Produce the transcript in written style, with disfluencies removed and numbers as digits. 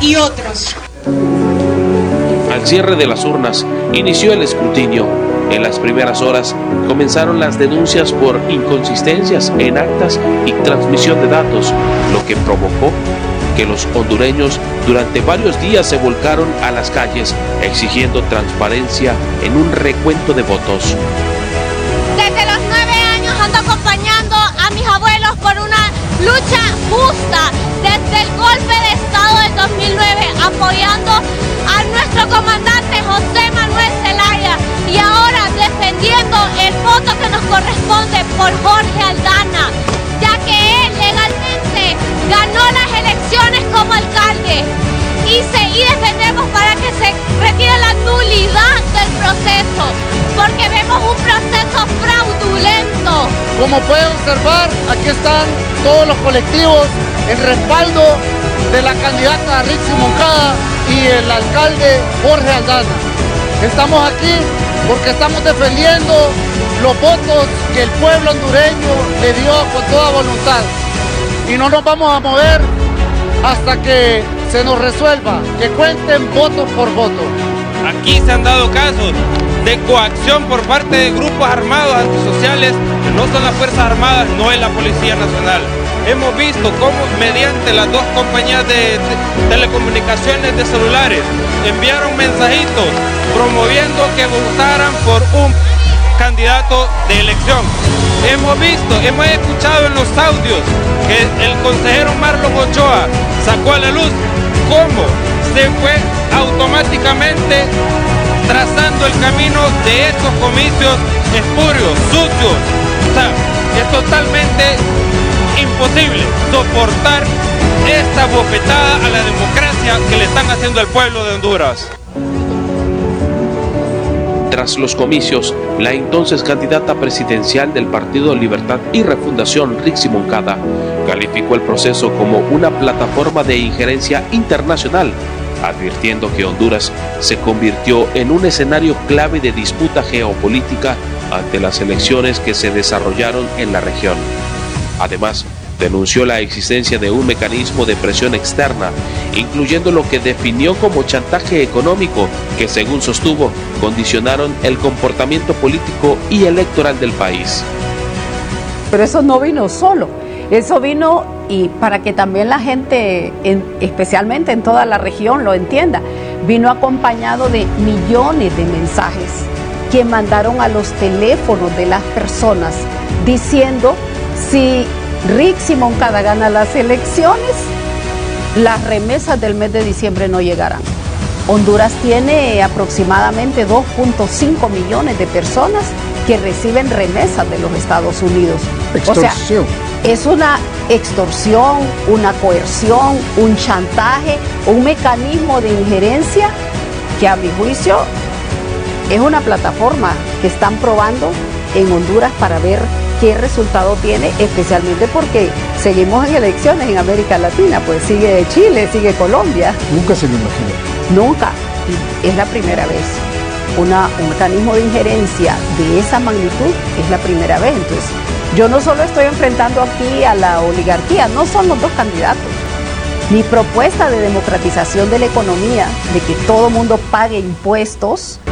y otros. Al cierre de las urnas, inició el escrutinio. En las primeras horas comenzaron las denuncias por inconsistencias en actas y transmisión de datos, lo que provocó que los hondureños durante varios días se volcaron a las calles exigiendo transparencia en un recuento de votos. Desde los 9 años ando acompañando a mis abuelos por una lucha justa, desde el golpe de Estado del 2009, apoyando a nuestro comandante José Manuel Zelaya y ahora defendiendo el voto que nos corresponde por Jorge Aldana, ya que él legalmente ganó las elecciones como alcalde y defendemos para que se retire la nulidad del proceso, porque vemos un proceso fraudulento. Como pueden observar, aquí están todos los colectivos en respaldo de la candidata Rixi Moncada y el alcalde Jorge Aldana. Estamos aquí porque estamos defendiendo los votos que el pueblo hondureño le dio con toda voluntad. Y no nos vamos a mover hasta que se nos resuelva, que cuenten voto por voto. Aquí se han dado casos de coacción por parte de grupos armados antisociales que no son las Fuerzas Armadas, no es la Policía Nacional. Hemos visto cómo mediante las dos compañías de telecomunicaciones de celulares enviaron mensajitos promoviendo que votaran por un candidato de elección. Hemos escuchado en los audios que el consejero Marlon Ochoa sacó a la luz cómo se fue automáticamente trazando el camino de estos comicios espurios, sucios. O sea, es totalmente imposible soportar esta bofetada a la democracia que le están haciendo al pueblo de Honduras. Tras los comicios, la entonces candidata presidencial del Partido Libertad y Refundación, Rixi Moncada, calificó el proceso como una plataforma de injerencia internacional, advirtiendo que Honduras se convirtió en un escenario clave de disputa geopolítica ante las elecciones que se desarrollaron en la región. Además, denunció la existencia de un mecanismo de presión externa, incluyendo lo que definió como chantaje económico, que según sostuvo, condicionaron el comportamiento político y electoral del país. Pero eso no vino solo, eso vino y para que también la gente, especialmente en toda la región, lo entienda, vino acompañado de millones de mensajes que mandaron a los teléfonos de las personas diciendo: si Rixi Moncada gana las elecciones, las remesas del mes de diciembre no llegarán. Honduras tiene aproximadamente 2.5 millones de personas que reciben remesas de los Estados Unidos. Extorsión. O sea, es una extorsión, una coerción, un chantaje, un mecanismo de injerencia que a mi juicio es una plataforma que están probando en Honduras para ver qué resultado tiene, especialmente porque seguimos en elecciones en América Latina, pues sigue Chile, sigue Colombia. Nunca se lo imaginó. Nunca, es la primera vez. Un mecanismo de injerencia de esa magnitud es la primera vez. Entonces, yo no solo estoy enfrentando aquí a la oligarquía, no son los dos candidatos. Mi propuesta de democratización de la economía, de que todo mundo pague impuestos,